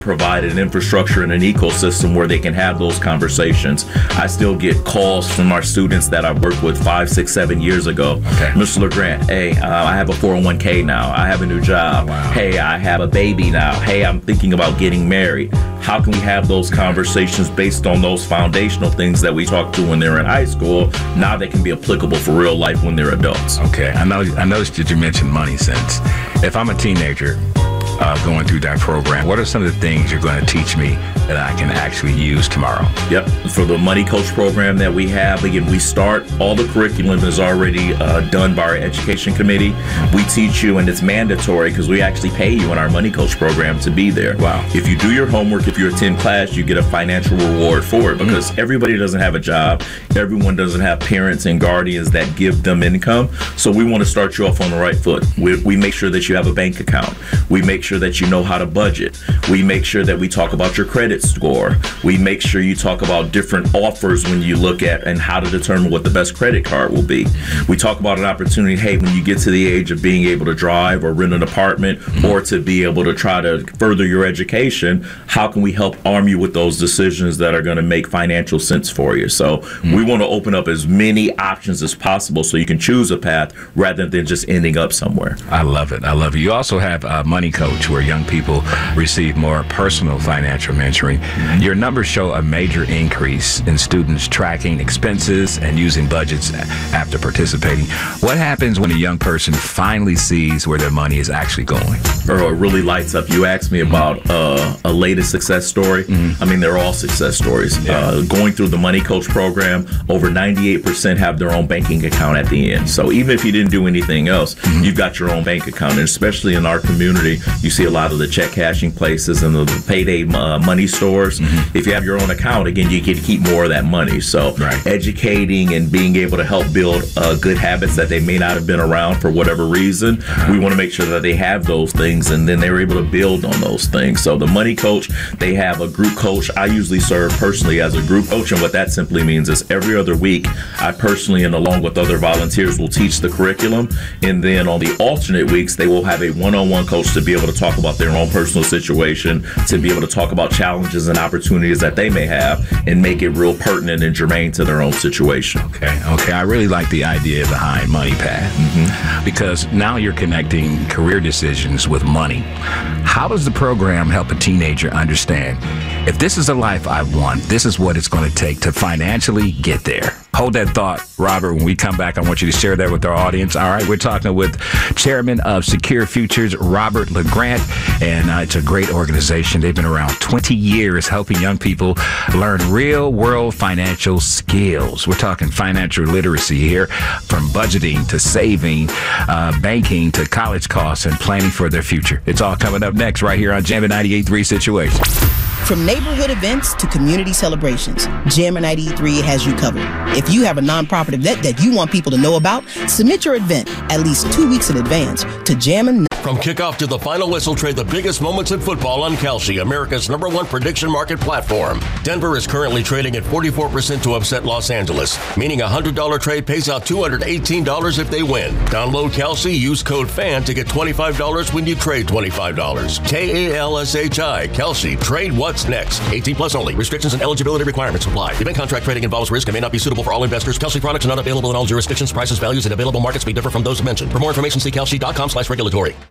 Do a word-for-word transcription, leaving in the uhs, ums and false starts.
provide an infrastructure and an ecosystem where they can have those conversations. I still get calls from our students that I worked with five, six, seven years ago. Okay. Mister LeGrand, hey, uh, I have a four oh one k now. I have a new job. Wow. Hey, I have a baby now. Hey, I'm thinking about getting married. How can we have those conversations based on those foundational things that we talked to when they're in high school? Now they can be applicable for real life when they're adults. Okay, I know. I noticed that you mentioned money sense. If I'm a teenager uh, going through that program, what are some of the things you're going to teach me that I can actually use tomorrow? Yep. For the Money Coach program that we have, again, we start, all the curriculum is already uh, done by our education committee. We teach you, and it's mandatory because we actually pay you in our Money Coach program to be there. Wow. If you do your homework, if you attend class, you get a financial reward for it because mm. everybody doesn't have a job. Everyone doesn't have parents and guardians that give them income. So we want to start you off on the right foot. We, we make sure that you have a bank account. We make sure that you know how to budget. We make sure that we talk about your credit score. We make sure you talk about different offers when you look at and how to determine what the best credit card will be. We talk about an opportunity, hey, when you get to the age of being able to drive or rent an apartment mm-hmm. or to be able to try to further your education, how can we help arm you with those decisions that are going to make financial sense for you? So mm-hmm. we want to open up as many options as possible so you can choose a path rather than just ending up somewhere. I love it. I love it. You also have a Money Coach where young people receive more personal financial mentoring. Mm-hmm. Your numbers show a major increase in students tracking expenses and using budgets after participating. What happens when a young person finally sees where their money is actually going? Earl, it really lights up. You asked me about uh, a latest success story. Mm-hmm. I mean, they're all success stories. Yeah. Uh, going through the Money Coach program, over ninety-eight percent have their own banking account at the end. So even if you didn't do anything else, mm-hmm. you've got your own bank account. And especially in our community, you see a lot of the check cashing places and the payday uh, money stores. Mm-hmm. If you have your own account, again, you get to keep more of that money. So right. educating and being able to help build uh, good habits that they may not have been around for whatever reason, uh-huh. we want to make sure that they have those things and then they're able to build on those things. So the Money Coach, they have a group coach. I usually serve personally as a group coach, and what that simply means is every other week, I personally and along with other volunteers will teach the curriculum, and then on the alternate weeks, they will have a one-on-one coach to be able to talk about their own personal situation, to be able to talk about challenges and opportunities that they may have and make it real pertinent and germane to their own situation. Okay, okay. I really like the idea behind Money Path mm-hmm. because now you're connecting career decisions with money. How does the program help a teenager understand if this is the life I want, this is what it's going to take to financially get there? Hold that thought, Robert. When we come back, I want you to share that with our audience. All right, we're talking with Chairman of Secure Futures, Robert LeGrand, and uh, it's a great organization. They've been around twenty years helping young people learn real-world financial skills. We're talking financial literacy here, from budgeting to saving, uh, banking to college costs and planning for their future. It's all coming up next right here on Jammin' ninety-eight point three Situation. From neighborhood events to community celebrations, Jammin' ninety-eight point three has you covered. If you have a nonprofit event that you want people to know about, submit your event at least two weeks in advance to Jammin'. From kickoff to the final whistle, trade the biggest moments in football on Kalshi, America's number one prediction market platform. Denver is currently trading at forty-four percent to upset Los Angeles, meaning a one hundred dollars trade pays out two hundred eighteen dollars if they win. Download Kalshi, use code FAN to get twenty-five dollars when you trade twenty-five dollars. K A L S H I, Kalshi, trade what's next. eighteen plus only. Restrictions and eligibility requirements apply. Event contract trading involves risk and may not be suitable for all investors. Kalshi products are not available in all jurisdictions. Prices, values, and available markets may differ from those mentioned. For more information, see kalshi dot com slash regulatory.